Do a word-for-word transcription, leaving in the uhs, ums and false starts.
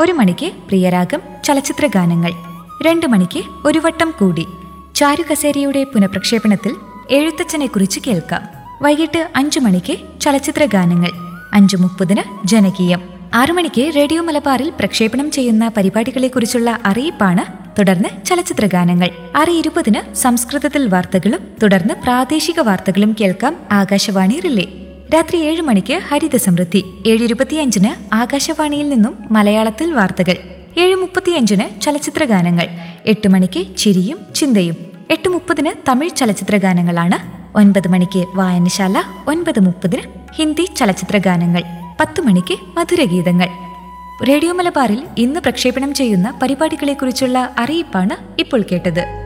ഒരു മണിക്ക് പ്രിയരാഗം ചലച്ചിത്ര ഗാനങ്ങൾ. രണ്ട് മണിക്ക് ഒരു വട്ടം കൂടി ചാരുകസേരയുടെ പുനഃപ്രക്ഷേപണത്തിൽ എഴുത്തച്ഛനെക്കുറിച്ച് കേൾക്കാം. വൈകിട്ട് അഞ്ചു മണിക്ക് ചലച്ചിത്ര ഗാനങ്ങൾ. അഞ്ചു മുപ്പതിന് ജനകീയം. ആറു മണിക്ക് റേഡിയോ മലബാറിൽ പ്രക്ഷേപണം ചെയ്യുന്ന പരിപാടികളെക്കുറിച്ചുള്ള അറിയിപ്പാണ്. തുടർന്ന് ചലച്ചിത്ര ഗാനങ്ങൾ. ആറ് ഇരുപതിന് സംസ്കൃതത്തിൽ വാർത്തകളും തുടർന്ന് പ്രാദേശിക വാർത്തകളും കേൾക്കാം ആകാശവാണി റിലേ. രാത്രി ഏഴ് മണിക്ക് ഹരിത സമൃദ്ധി. ഏഴ് ഇരുപത്തിയഞ്ചിന് ആകാശവാണിയിൽ നിന്നും മലയാളത്തിൽ വാർത്തകൾ. ഏഴ് മുപ്പത്തിയഞ്ചിന് ചലച്ചിത്ര ഗാനങ്ങൾ. എട്ട് മണിക്ക് ചിരിയും ചിന്തയും. എട്ട് മുപ്പതിന് തമിഴ് ചലച്ചിത്ര ഗാനങ്ങളാണ്. ഒൻപത് മണിക്ക് വായനശാല. ഒൻപത് മുപ്പതിന് ഹിന്ദി ചലച്ചിത്ര ഗാനങ്ങൾ. പത്ത് മണിക്ക് മധുരഗീതങ്ങൾ. റേഡിയോ മലബാറിൽ ഇന്ന് പ്രക്ഷേപണം ചെയ്യുന്ന പരിപാടികളെക്കുറിച്ചുള്ള അറിയിപ്പാണ് ഇപ്പോൾ കേട്ടത്.